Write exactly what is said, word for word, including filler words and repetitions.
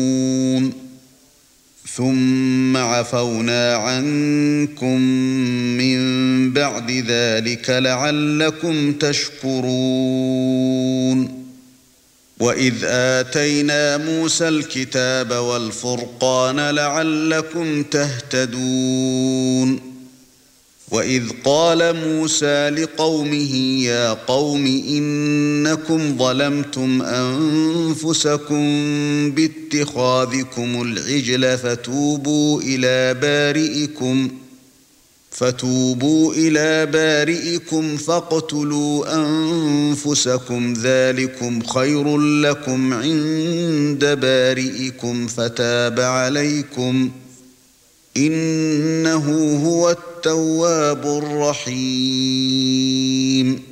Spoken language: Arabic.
ثُمَّ عَفَوْنَا عَنكُم مِّن بَعْدِ ذَلِكَ لَعَلَّكُمْ تَشْكُرُونَ وَإِذْ آتَيْنَا مُوسَى الْكِتَابَ وَالْفُرْقَانَ لَعَلَّكُمْ تَهْتَدُونَ وَإِذْ قَالَ مُوسَى لِقَوْمِهِ يَا قَوْمِ إِنَّكُمْ ظَلَمْتُمْ أَنفُسَكُمْ بِاتِّخَاذِكُمُ الْعِجْلَ فَتُوبُوا إِلَى بَارِئِكُمْ فَتُوبُوا إِلَى بَارِئِكُمْ فَاقْتُلُوا أَنفُسَكُمْ ذَلِكُمْ خَيْرٌ لَكُمْ عِندَ بَارِئِكُمْ فَتَابَ عَلَيْكُمْ إِنَّهُ هُوَ التَّوَّابُ الرَّحِيمُ